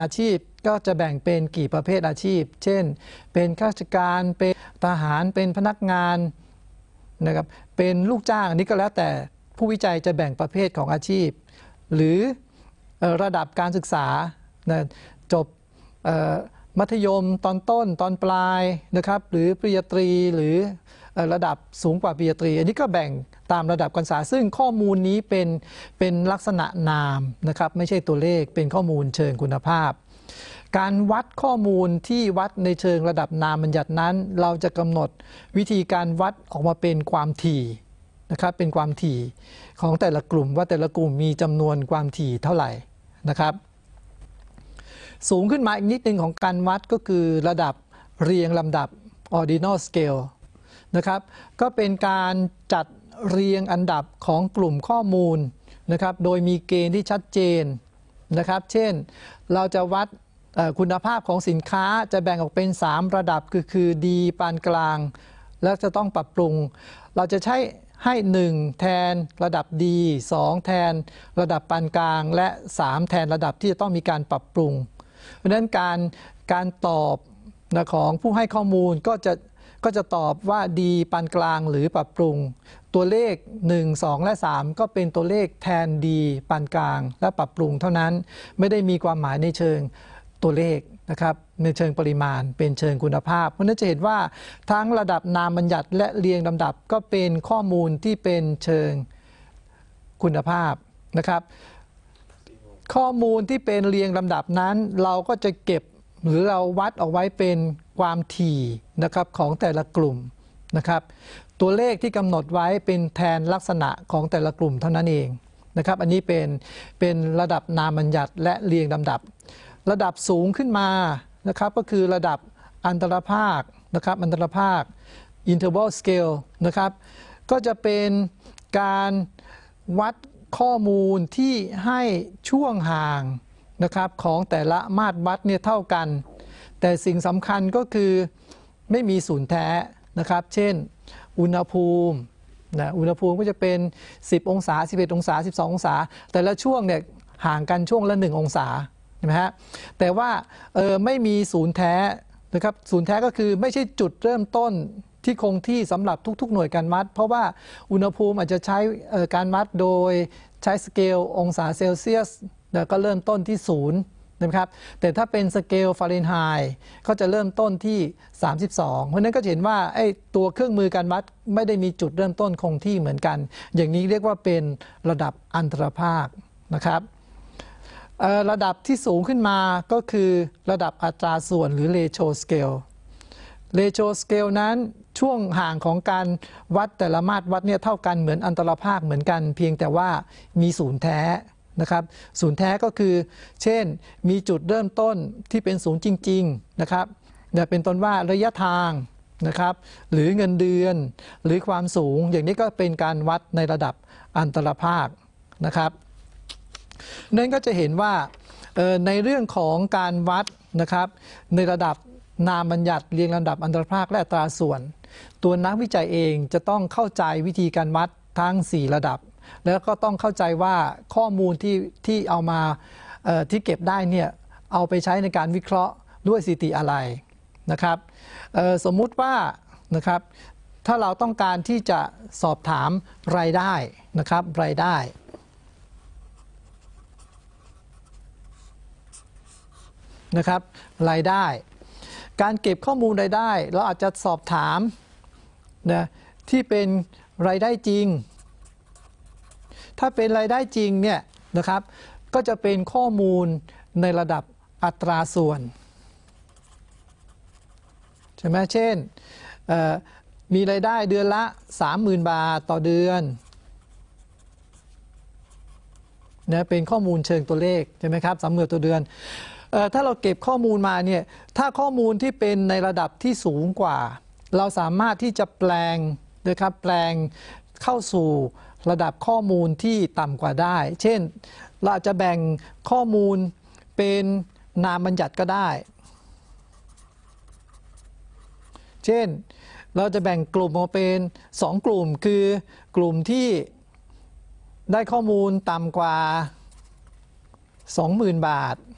อาชีพก็จะแบ่งเป็นกี่ประเภทอาชีพเช่นเป็นข้าราชการเป็นทหารเป็นพนักงานนะครับเป็นลูกจ้างนี่ก็แล้วแต่ผู้วิจัยจะแบ่งประเภทของอาชีพหรือระดับการศึกษาจบมัธยมตอนต้นตอนปลายนะครับหรือปริญญาตรีหรือระดับสูงกว่าปริญญาตรีอันนี้ก็แบ่งตามระดับการศึกษาซึ่งข้อมูลนี้เป็นลักษณะนามนะครับไม่ใช่ตัวเลขเป็นข้อมูลเชิงคุณภาพการวัดข้อมูลที่วัดในเชิงระดับนามบัญญัตินั้นเราจะกำหนดวิธีการวัดออกมาเป็นความถี่นะครับเป็นความถี่ของแต่ละกลุ่มว่าแต่ละกลุ่มมีจำนวนความถี่เท่าไหร่นะครับสูงขึ้นมาอีกนิดนึงของการวัดก็คือระดับเรียงลำดับ ordinal scale นะครับก็เป็นการจัดเรียงอันดับของกลุ่มข้อมูลนะครับโดยมีเกณฑ์ที่ชัดเจนนะครับเช่นเราจะวัดคุณภาพของสินค้าจะแบ่งออกเป็น3ระดับคือดีปานกลางแล้วจะต้องปรับปรุงเราจะใช้ให้1แทนระดับดี2แทนระดับปานกลางและ3แทนระดับที่จะต้องมีการปรับปรุงเพราะฉะนั้นการตอบของผู้ให้ข้อมูลก็จะตอบว่าดีปานกลางหรือปรับปรุงตัวเลข1 2และ3ก็เป็นตัวเลขแทนดีปานกลางและปรับปรุงเท่านั้นไม่ได้มีความหมายในเชิงตัวเลขนะครับในเชิงปริมาณเป็นเชิงคุณภาพเพราะนั้นจะเห็นว่าทั้งระดับนามบัญญัติและเรียงลำดับก็เป็นข้อมูลที่เป็นเชิงคุณภาพนะครับข้อมูลที่เป็นเรียงลำดับนั้นเราก็จะเก็บหรือเราวัดเอาไว้เป็นความถี่นะครับของแต่ละกลุ่มนะครับตัวเลขที่กำหนดไว้เป็นแทนลักษณะของแต่ละกลุ่มเท่านั้นเองนะครับอันนี้เป็นระดับนามบัญญัติและเรียงลำดับระดับสูงขึ้นมานะครับก็คือระดับอันตรภาคนะครับอันตรภาค interval scale นะครับก็จะเป็นการวัดข้อมูลที่ให้ช่วงห่างนะครับของแต่ละมาตรวัดเนี่ยเท่ากันแต่สิ่งสำคัญก็คือไม่มีศูนย์แท้นะครับเช่นอุณหภูมิอุณหภูมิก็จะเป็น10องศา11องศา12องศาแต่ละช่วงเนี่ยห่างกันช่วงละ1องศาใช่ไหมฮะแต่ว่าไม่มีศูนย์แท้นะครับศูนย์แท้ก็คือไม่ใช่จุดเริ่มต้นที่คงที่สำหรับทุกๆหน่วยการวัดเพราะว่าอุณหภูมิอาจจะใช้การวัดโดยใช้สเกลองศาเซลเซียสแล้วก็เริ่มต้นที่0นะครับแต่ถ้าเป็นสเกลฟาเรนไฮต์ก็จะเริ่มต้นที่32เพราะนั้นก็เห็นว่าไอ้ตัวเครื่องมือการวัดไม่ได้มีจุดเริ่มต้นคงที่เหมือนกันอย่างนี้เรียกว่าเป็นระดับอันตรภาคนะครับระดับที่สูงขึ้นมาก็คือระดับอัตราส่วนหรือ ratio scale ratio scale นั้นช่วงห่างของการวัดแต่ละมาตรวัดเนี่ยเท่ากันเหมือนอันตรภาคเหมือนกันเพียงแต่ว่ามีศูนย์แท้นะครับศูนย์แท้ก็คือเช่นมีจุดเริ่มต้นที่เป็นศูนย์จริงๆนะครับเป็นต้นว่าระยะทางนะครับหรือเงินเดือนหรือความสูงอย่างนี้ก็เป็นการวัดในระดับอันตรภาคนะครับนั่นก็จะเห็นว่าในเรื่องของการวัดนะครับในระดับนามบัญญัติเรียงลำดับอันตรภาคและอัตราส่วนตัวนักวิจัยเองจะต้องเข้าใจวิธีการวัดทั้ง4ระดับแล้วก็ต้องเข้าใจว่าข้อมูลที่เอามาที่เก็บได้เนี่ยเอาไปใช้ในการวิเคราะห์ด้วยสถิติอะไรนะครับสมมุติว่านะครับถ้าเราต้องการที่จะสอบถามรายได้นะครับรายได้นะครับรายได้การเก็บข้อมูลรายได้เราอาจจะสอบถามนะที่เป็นรายได้จริงถ้าเป็นรายได้จริงเนี่ยนะครับก็จะเป็นข้อมูลในระดับอัตราส่วนใช่ไหมเช่นมีรายได้เดือนละ 30,000 บาทต่อเดือนนะเป็นข้อมูลเชิงตัวเลขใช่ไหมครับ30,000ต่อเดือนถ้าเราเก็บข้อมูลมาเนี่ยถ้าข้อมูลที่เป็นในระดับที่สูงกว่าเราสามารถที่จะแปลงนะครับแปลงเข้าสู่ระดับข้อมูลที่ต่ำกว่าได้เช่นเราอาจจะแบ่งข้อมูลเป็นนามบัญญัติก็ได้เช่นเราจะแบ่งกลุ่มออกเป็น2กลุ่มคือกลุ่มที่ได้ข้อมูลต่ำกว่า 20,000 บาท